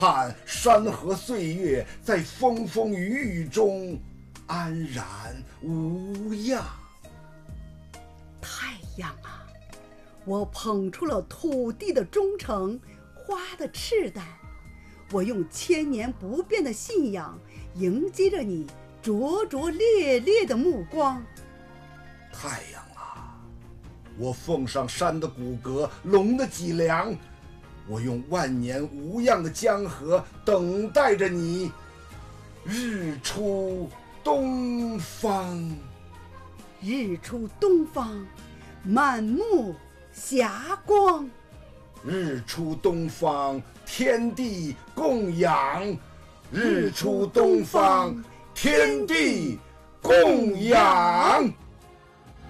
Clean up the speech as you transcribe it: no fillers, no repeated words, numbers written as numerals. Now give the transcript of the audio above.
看山河岁月在风风雨雨中安然无恙。 太阳啊，我捧出了土地的忠诚，花的赤胆，我用千年不变的信仰迎接着你灼灼烈烈的目光。 太阳啊，我奉上山的骨骼，龙的脊梁，我用万年无恙的江河等待着你日出东方。 日出东方，满目霞光。 日出东方，天地供养。日出东方，天地供养。